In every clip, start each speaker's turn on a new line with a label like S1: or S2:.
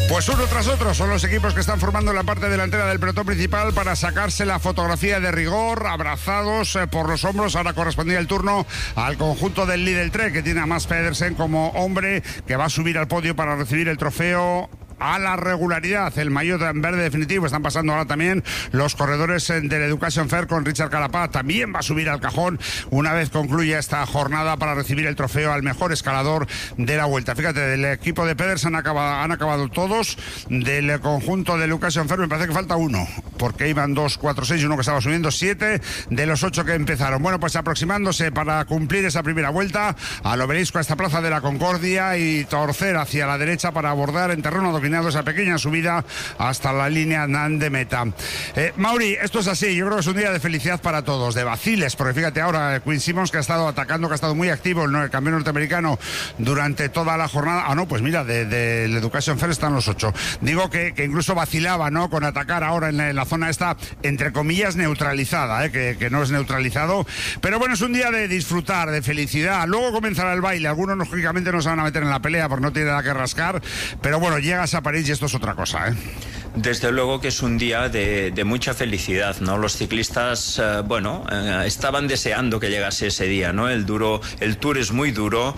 S1: Pues uno tras otro son los equipos que están formando la parte delantera del pelotón principal para sacarse la fotografía de rigor, abrazados por los hombros. Ahora correspondía el turno al conjunto del Lidl Trek, que tiene a Mads Pedersen como hombre que va a subir al podio para recibir el trofeo a la regularidad, el maillot en verde definitivo. Están pasando ahora también los corredores del Education Fair con Richard Carapaz. También va a subir al cajón una vez concluya esta jornada para recibir el trofeo al mejor escalador de la vuelta. Fíjate, del equipo de Pedersen han acabado todos. Del conjunto del Education Fair me parece que falta uno, porque iban 2, 4, 6 y uno que estaba subiendo, 7 de los 8 que empezaron. Bueno, pues aproximándose para cumplir esa primera vuelta al obelisco, a esta plaza de la Concordia, y torcer hacia la derecha para abordar en terreno dominado esa pequeña subida hasta la línea de meta. Mauri, esto es así. Yo creo que es un día de felicidad para todos, de vaciles, porque fíjate ahora Quinn Simmons, que ha estado atacando, que ha estado muy activo, el campeón norteamericano durante toda la jornada. Ah, no, pues mira, del Education Fair están los 8. Digo que incluso vacilaba, ¿no?, con atacar ahora en la zona esta, entre comillas, neutralizada, que no es neutralizado. Pero bueno, es un día de disfrutar, de felicidad. Luego comenzará el baile. Algunos, lógicamente, no se van a meter en la pelea porque no tiene nada que rascar. Pero bueno, llegas a París y esto es otra cosa, ¿eh?
S2: Desde luego que es un día de mucha felicidad, ¿no? Los ciclistas, estaban deseando que llegase ese día, ¿no? El Tour es muy duro,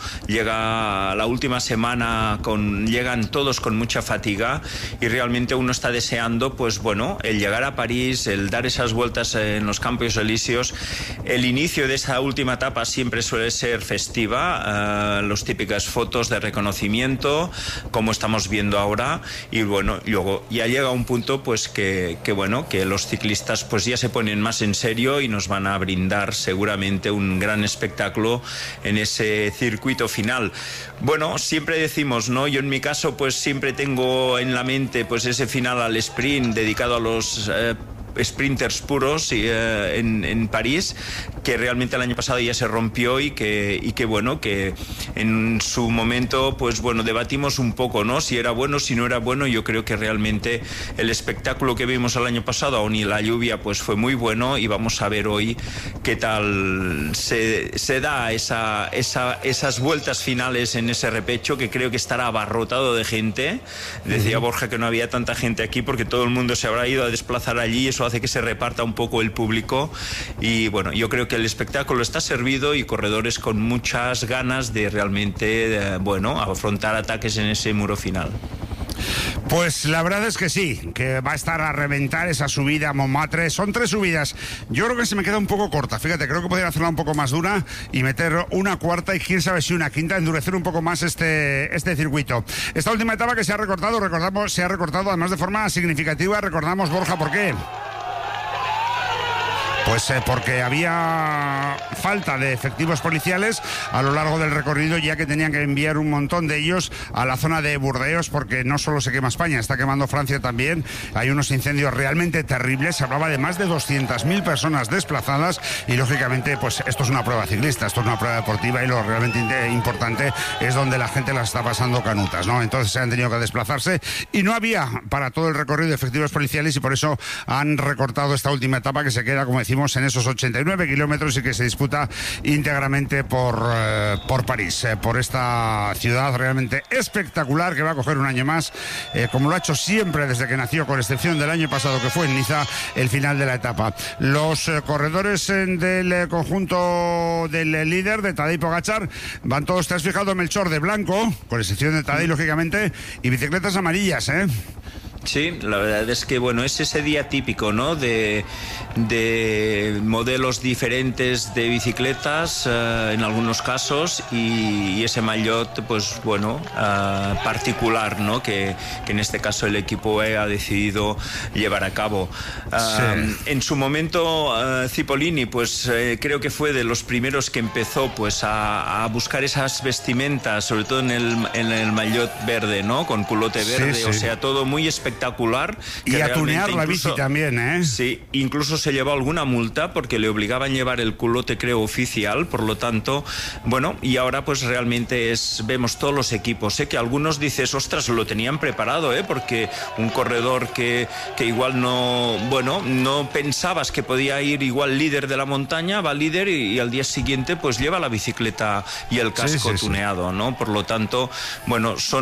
S2: llega la última semana, llegan todos con mucha fatiga, y realmente uno está deseando, pues bueno, el llegar a París, el dar esas vueltas en los Campos Elíseos. El inicio de esa última etapa siempre suele ser festiva, las típicas fotos de reconocimiento, como estamos viendo ahora, y bueno, luego ya llega un punto pues que los ciclistas pues ya se ponen más en serio y nos van a brindar seguramente un gran espectáculo en ese circuito final. Bueno, siempre decimos, ¿no? Yo en mi caso pues siempre tengo en la mente pues ese final al sprint dedicado a los sprinters puros en París, que realmente el año pasado ya se rompió y que en su momento pues bueno, debatimos un poco, ¿no?, si era bueno, si no era bueno. Yo creo que realmente el espectáculo que vimos el año pasado, aún y la lluvia, pues fue muy bueno, y vamos a ver hoy qué tal se da esas vueltas finales en ese repecho, que creo que estará abarrotado de gente. Decía Borja que no había tanta gente aquí porque todo el mundo se habrá ido a desplazar allí. Eso hace que se reparta un poco el público, y bueno, yo creo que el espectáculo está servido y corredores con muchas ganas de realmente afrontar ataques en ese muro final.
S1: Pues la verdad es que sí, que va a estar a reventar esa subida a Montmartre. Son 3 subidas. Yo creo que se me queda un poco corta. Fíjate, creo que podría hacerla un poco más dura y meter una cuarta, y quién sabe si una quinta, endurecer un poco más este circuito. Esta última etapa que se ha recortado, además de forma significativa. Recordamos, Borja, ¿por qué? Pues porque había falta de efectivos policiales a lo largo del recorrido, ya que tenían que enviar un montón de ellos a la zona de Burdeos, porque no solo se quema España, está quemando Francia también. Hay unos incendios realmente terribles. Se hablaba de más de 200.000 personas desplazadas, y lógicamente pues esto es una prueba ciclista, esto es una prueba deportiva, y lo realmente importante es donde la gente la está pasando canutas, ¿no? Entonces se han tenido que desplazarse y no había para todo el recorrido efectivos policiales, y por eso han recortado esta última etapa, que se queda, como decimos, en esos 89 kilómetros, y que se disputa íntegramente por París, por esta ciudad realmente espectacular, que va a coger un año más, como lo ha hecho siempre desde que nació, con excepción del año pasado, que fue en Niza, el final de la etapa. Los corredores del conjunto del líder, de Tadej Pogačar, van todos, te has fijado, Melchor, de blanco, con excepción de Tadej, lógicamente, y bicicletas amarillas, ¿eh?
S2: Sí, la verdad es que bueno, es ese día típico, ¿no?, de modelos diferentes de bicicletas, en algunos casos, y ese maillot pues bueno, particular, ¿no?, que en este caso el equipo ha decidido llevar a cabo. Sí. En su momento Cipollini pues creo que fue de los primeros que empezó pues a buscar esas vestimentas, sobre todo en el maillot verde, ¿no?, con culote verde, sí. O sea, todo muy espectacular.
S1: Y a tunear la bici también, ¿eh?
S2: Sí, incluso se llevó alguna multa porque le obligaban a llevar el culote, creo, oficial. Por lo tanto, bueno, y ahora pues realmente vemos todos los equipos, que algunos dices, ostras, lo tenían preparado, porque un corredor que igual no pensabas que podía ir igual líder de la montaña, va líder y al día siguiente pues lleva la bicicleta y el casco tuneado, ¿no? Por lo tanto, bueno, son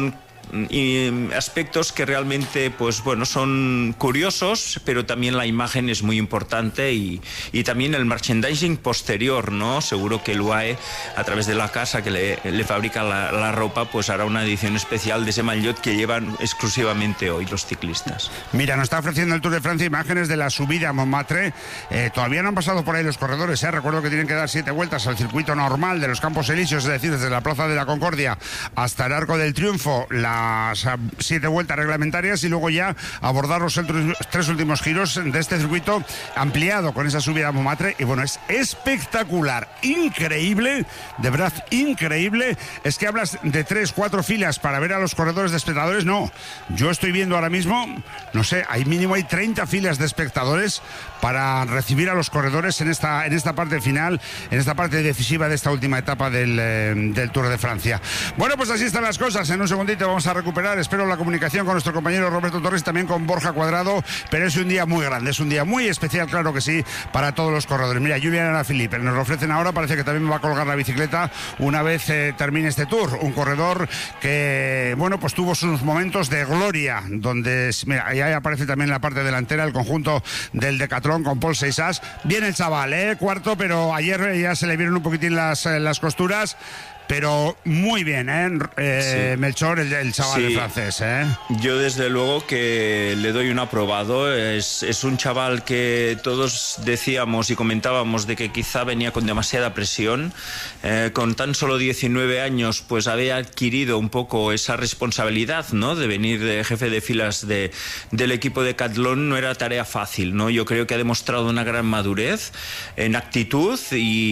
S2: aspectos que realmente, pues bueno, son curiosos, pero también la imagen es muy importante y también el merchandising posterior, ¿no? Seguro que el UAE, a través de la casa que le fabrica la ropa, pues hará una edición especial de ese maillot que llevan exclusivamente hoy los ciclistas.
S1: Mira, nos está ofreciendo el Tour de Francia imágenes de la subida a Montmartre. Todavía no han pasado por ahí los corredores, ¿eh? Recuerdo que tienen que dar 7 vueltas al circuito normal de los Campos Elíseos, es decir, desde la Plaza de la Concordia hasta el Arco del Triunfo, las 7 vueltas reglamentarias, y luego ya abordar los 3 últimos giros de este circuito ampliado con esa subida a Montmartre. Y bueno, es espectacular, increíble, de verdad increíble. Es que hablas de 3, 4 filas para ver a los corredores de espectadores. No, yo estoy viendo ahora mismo, no sé, hay 30 filas de espectadores para recibir a los corredores en esta parte final, en esta parte decisiva de esta última etapa del Tour de Francia. Bueno, pues así están las cosas. En un segundito vamos a recuperar, espero, la comunicación con nuestro compañero Roberto Torres, también con Borja Cuadrado, pero es un día muy grande, es un día muy especial, claro que sí, para todos los corredores. Mira, Julian Alaphilippe nos lo ofrecen ahora, parece que también va a colgar la bicicleta una vez termine este Tour. Un corredor que, bueno, pues tuvo sus momentos de gloria, donde, mira, ahí aparece también en la parte delantera el conjunto del Decathlon con Paul Seixas. Bien el chaval, cuarto, pero ayer ya se le vieron un poquitín las costuras. Pero muy bien,
S2: Sí.
S1: Melchor, el chaval, sí, francés,
S2: Yo desde luego que le doy un aprobado. Es un chaval que todos decíamos y comentábamos de que quizá venía con demasiada presión. Con tan solo 19 años, pues había adquirido un poco esa responsabilidad, ¿no? De venir de jefe de filas del equipo de Decathlon. No era tarea fácil, ¿no? Yo creo que ha demostrado una gran madurez en actitud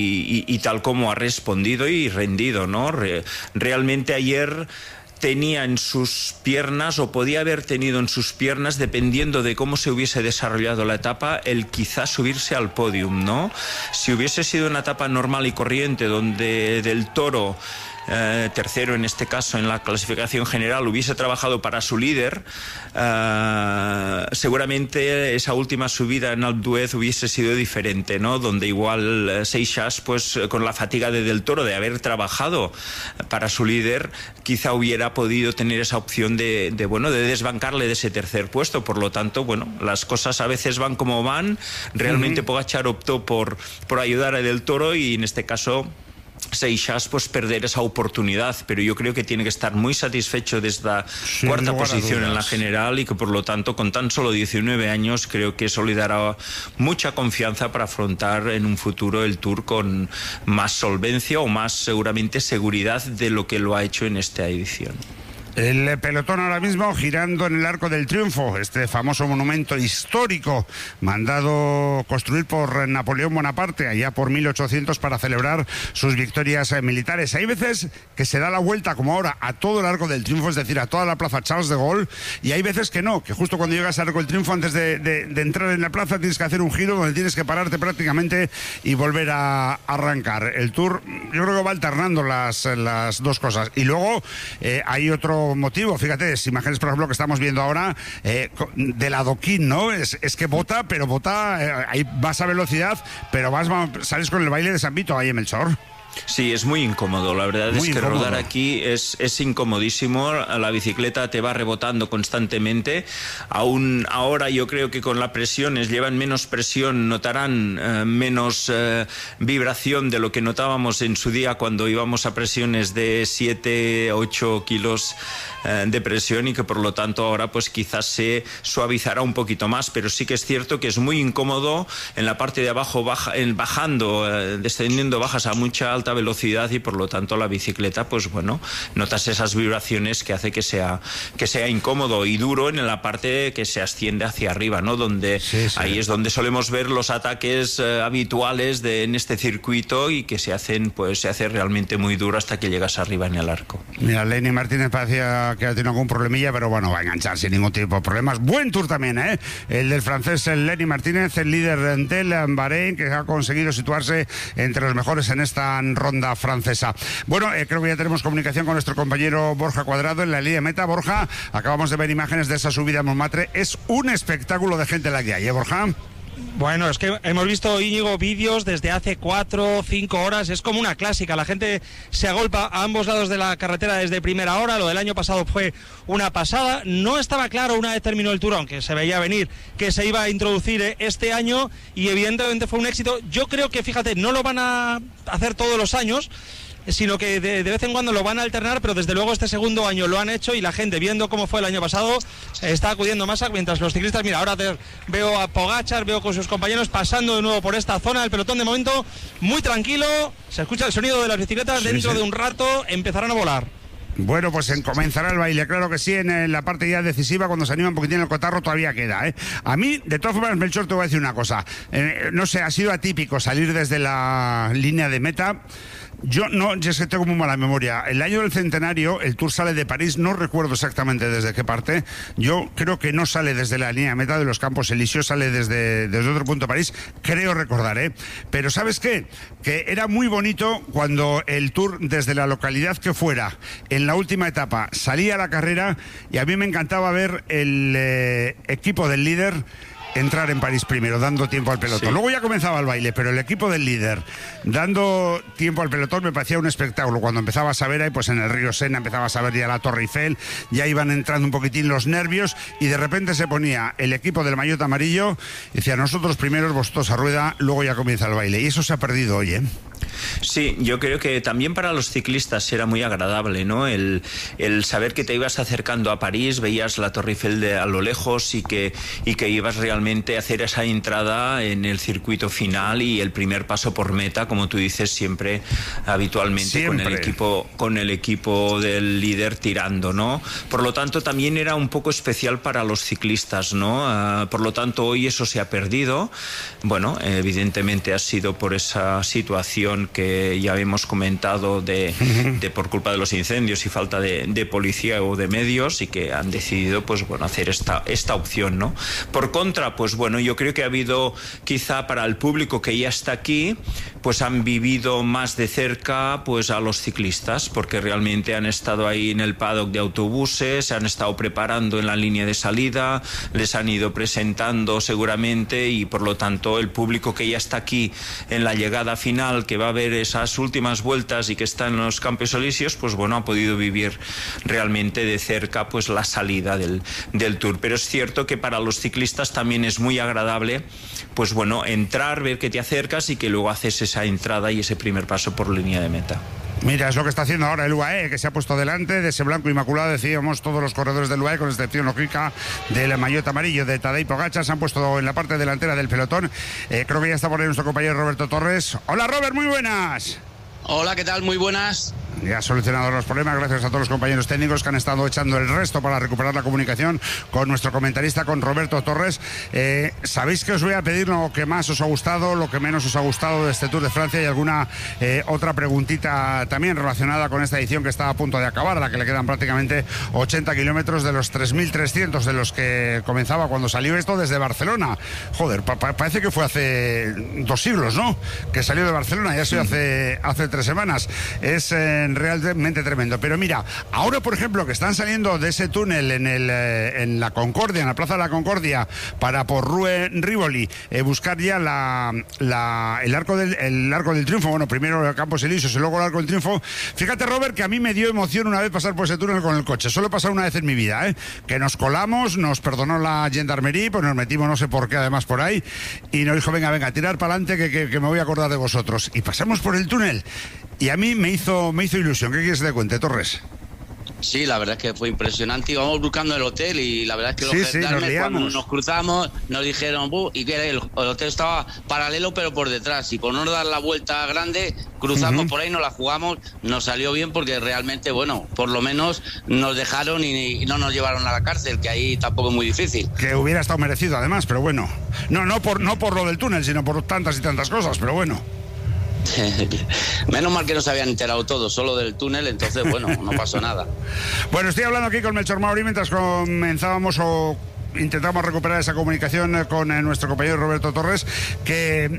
S2: y tal como ha respondido y rendido, ¿no? Realmente ayer tenía en sus piernas, o podía haber tenido en sus piernas, dependiendo de cómo se hubiese desarrollado la etapa, el quizás subirse al podium, ¿no? Si hubiese sido una etapa normal y corriente, donde Del Toro, tercero en este caso en la clasificación general, hubiese trabajado para su líder, seguramente esa última subida en Alpe d'Huez hubiese sido diferente, ¿no? Donde igual Seixas, pues con la fatiga de Del Toro de haber trabajado para su líder, quizá hubiera podido tener esa opción de desbancarle de ese tercer puesto. Por lo tanto, bueno, las cosas a veces van como van. Realmente Pogačar optó por ayudar a Del Toro, y en este caso Seixas, pues perder esa oportunidad, pero yo creo que tiene que estar muy satisfecho de esta cuarta posición en la general, y que por lo tanto, con tan solo 19 años, creo que eso le dará mucha confianza para afrontar en un futuro el Tour con más solvencia o más, seguramente, seguridad de lo que lo ha hecho en esta edición.
S1: El pelotón ahora mismo girando en el Arco del Triunfo, este famoso monumento histórico mandado construir por Napoleón Bonaparte allá por 1800 para celebrar sus victorias militares. Hay veces que se da la vuelta, como ahora, a todo el Arco del Triunfo, es decir, a toda la plaza Charles de Gaulle, y hay veces que no, que justo cuando llegas al Arco del Triunfo, antes de entrar en la plaza, tienes que hacer un giro donde tienes que pararte prácticamente y volver a arrancar. El Tour, yo creo que va alternando las dos cosas. Y luego hay otro motivo, fíjate, imágenes, por ejemplo, que estamos viendo ahora del adoquín, ¿no? Es que bota, pero bota, ahí vas a velocidad, pero sales con el baile de San Vito ahí en Melchor.
S2: Sí, es muy incómodo. La verdad es que rodar aquí es incomodísimo. La bicicleta te va rebotando constantemente. Aún ahora yo creo que con la presión, llevan menos presión, notarán menos vibración de lo que notábamos en su día cuando íbamos a presiones de 7, 8 kilos de presión, y que por lo tanto ahora pues quizás se suavizará un poquito más, pero sí que es cierto que es muy incómodo en la parte de abajo, descendiendo, bajas a mucha alta velocidad, y por lo tanto la bicicleta, pues bueno, notas esas vibraciones que hace que sea incómodo y duro en la parte que se asciende hacia arriba, ¿no? Donde sí. Ahí es donde solemos ver los ataques habituales en este circuito, y que se hace realmente muy duro hasta que llegas arriba en el arco.
S1: Mira, Lenny Martínez parecía que ha tenido algún problemilla, pero bueno, va a enganchar sin ningún tipo de problemas. Buen Tour también, el del francés Lenny Martínez, el líder del Bahrein, que ha conseguido situarse entre los mejores en esta ronda francesa. Bueno, creo que ya tenemos comunicación con nuestro compañero Borja Cuadrado en la línea de meta. Borja, acabamos de ver imágenes de esa subida a Montmartre. Es un espectáculo de gente la que hay, Borja?
S3: Bueno, es que hemos visto, Íñigo, vídeos desde hace 4 o 5 horas, es como una clásica, la gente se agolpa a ambos lados de la carretera desde primera hora, lo del año pasado fue una pasada, no estaba claro una vez terminó el Tour, aunque se veía venir que se iba a introducir este año y evidentemente fue un éxito. Yo creo que, fíjate, no lo van a hacer todos los años, sino que de vez en cuando lo van a alternar, pero desde luego este segundo año lo han hecho y la gente, viendo cómo fue el año pasado, está acudiendo más, mientras los ciclistas, mira, ahora veo a Pogačar, veo con sus compañeros pasando de nuevo por esta zona, el pelotón de momento muy tranquilo, se escucha el sonido de las bicicletas, dentro de un rato empezarán a volar.
S1: Bueno, pues comenzará el baile, claro que sí, en la parte ya decisiva, cuando se anima un poquitín el cotarro todavía queda, ¿eh? A mí, de todas formas, Melchor, te voy a decir una cosa, no sé, ha sido atípico salir desde la línea de meta. Yo es que tengo muy mala memoria. El año del centenario, el Tour sale de París, no recuerdo exactamente desde qué parte. Yo creo que no sale desde la línea de meta de los Campos Elíseos, sale desde otro punto de París, creo recordar, ¿eh? Pero ¿sabes qué? Que era muy bonito cuando el Tour, desde la localidad que fuera, en la última etapa, salía a la carrera, y a mí me encantaba ver el equipo del líder entrar en París primero, dando tiempo al pelotón. Sí. Luego ya comenzaba el baile, pero el equipo del líder dando tiempo al pelotón me parecía un espectáculo. Cuando empezaba a saber ahí, pues en el río Sena empezaba a ver ya la Torre Eiffel, ya iban entrando un poquitín los nervios y de repente se ponía el equipo del maillot amarillo y decía, nosotros primeros, vosotros a rueda, luego ya comienza el baile. Y eso se ha perdido hoy, ¿eh?
S2: Sí, yo creo que también para los ciclistas era muy agradable, ¿no? El saber que te ibas acercando a París, veías la Torre Eiffel a lo lejos y que ibas realmente a hacer esa entrada en el circuito final y el primer paso por meta, como tú dices, siempre habitualmente siempre. Con el equipo del líder tirando, ¿no? Por lo tanto, también era un poco especial para los ciclistas, ¿no? Por lo tanto, hoy eso se ha perdido. Bueno, evidentemente ha sido por esa situación que ya hemos comentado de por culpa de los incendios y falta de policía o de medios, y que han decidido, pues bueno, hacer esta opción, ¿no? Por contra, pues bueno, yo creo que ha habido, quizá para el público que ya está aquí, pues han vivido más de cerca pues a los ciclistas, porque realmente han estado ahí en el paddock de autobuses, se han estado preparando en la línea de salida, les han ido presentando seguramente, y por lo tanto el público que ya está aquí en la llegada final, que va a ver esas últimas vueltas y que está en los Campos Elíseos, pues bueno, ha podido vivir realmente de cerca pues la salida del Tour. Pero es cierto que para los ciclistas también es muy agradable, pues bueno, entrar, ver que te acercas y que luego haces esa entrada y ese primer paso por línea de meta.
S1: Mira, es lo que está haciendo ahora el UAE, que se ha puesto delante de ese blanco inmaculado, decíamos, todos los corredores del UAE, con excepción lógica del maillot amarillo de Tadej Pogačar, se han puesto en la parte delantera del pelotón. Creo que ya está por ahí nuestro compañero Roberto Torres. Hola, Robert, muy buenas.
S4: Hola, ¿qué tal? Muy buenas.
S1: Ya solucionado los problemas, gracias a todos los compañeros técnicos que han estado echando el resto para recuperar la comunicación con nuestro comentarista, con Roberto Torres. Sabéis que os voy a pedir lo que más os ha gustado, lo que menos os ha gustado de este Tour de Francia, y alguna otra preguntita también relacionada con esta edición que está a punto de acabar, a la que le quedan prácticamente 80 kilómetros de los 3.300 de los que comenzaba cuando salió esto desde Barcelona. Joder, parece que fue hace 2 siglos, ¿no? Que salió de Barcelona, ya se hace 3 semanas. Es realmente tremendo. Pero mira, ahora por ejemplo que están saliendo de ese túnel en la Concordia, en la Plaza de la Concordia, para por Rue Rivoli, buscar ya el arco del triunfo. Bueno, primero Campos Elíseos y luego el Arco del Triunfo. Fíjate, Robert, que a mí me dio emoción una vez pasar por ese túnel con el coche. Solo he pasado una vez en mi vida, que nos colamos, nos perdonó la gendarmería, pues nos metimos no sé por qué además por ahí, y nos dijo, venga, tirar para adelante que me voy a acordar de vosotros. Y pasamos por el túnel y a mí me hizo ilusión. ¿Qué quieres que te cuente, Torres?
S4: Sí, la verdad es que fue impresionante. Íbamos buscando el hotel y la verdad es que los gendarmes, cuando nos cruzamos, nos dijeron y que el hotel estaba paralelo pero por detrás, y por no dar la vuelta grande cruzamos por ahí, nos la jugamos, nos salió bien porque realmente, bueno, por lo menos nos dejaron y no nos llevaron a la cárcel, que ahí tampoco es muy difícil. Que
S1: hubiera estado merecido además, pero bueno, no por lo del túnel, sino por tantas y tantas cosas, pero bueno.
S4: Menos mal que no se habían enterado todos, solo del túnel, entonces bueno, no pasó nada.
S1: Bueno, estoy hablando aquí con Melchor Mauri mientras comenzábamos intentamos recuperar esa comunicación con nuestro compañero Roberto Torres, que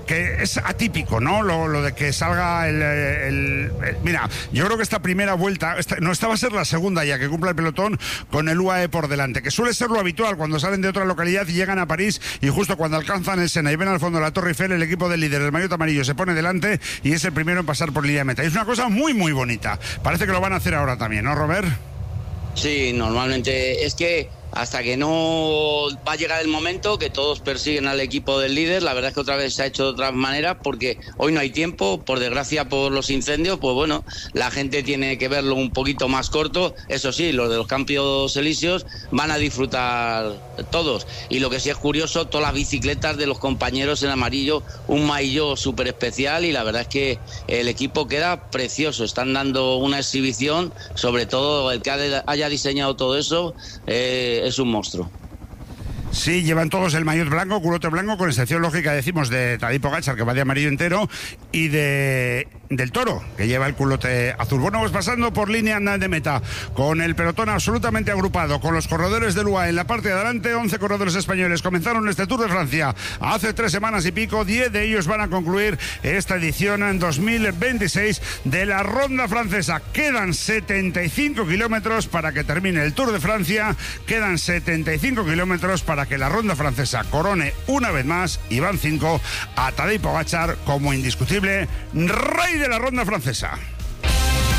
S1: que es atípico, ¿no? Lo de que salga mira, yo creo que esta primera vuelta, esta va a ser la segunda ya que cumple el pelotón con el UAE por delante, que suele ser lo habitual cuando salen de otra localidad y llegan a París, y justo cuando alcanzan el Sena y ven al fondo la Torre Eiffel, el equipo del líder, el maillot amarillo, se pone delante y es el primero en pasar por línea de meta. Y es una cosa muy, muy bonita. Parece que lo van a hacer ahora también, ¿no, Robert?
S4: Sí, normalmente es que hasta que no va a llegar el momento que todos persiguen al equipo del líder, la verdad es que otra vez se ha hecho de otra manera, porque hoy no hay tiempo, por desgracia por los incendios, pues bueno, la gente tiene que verlo un poquito más corto. Eso sí, los de los Campos Elíseos van a disfrutar todos, y lo que sí es curioso, todas las bicicletas de los compañeros en amarillo, un maillot súper especial, y la verdad es que el equipo queda precioso, están dando una exhibición, sobre todo el que haya diseñado todo eso, es un monstruo.
S1: Sí, llevan todos el maillot blanco, culote blanco, con excepción lógica, decimos, de Tadej Pogačar, que va de amarillo entero, y del Toro, que lleva el culote azul. Bueno, pues pasando por línea de meta, con el pelotón absolutamente agrupado, con los corredores del UAE en la parte de adelante, 11 corredores españoles comenzaron este Tour de Francia hace 3 semanas y pico, 10 de ellos van a concluir esta edición en 2026 de la Ronda Francesa. Quedan 75 kilómetros para que termine el Tour de Francia, quedan 75 kilómetros para que la Ronda Francesa corone una vez más, y van 5 a Tadej Pogačar como indiscutible rey de la Ronda Francesa.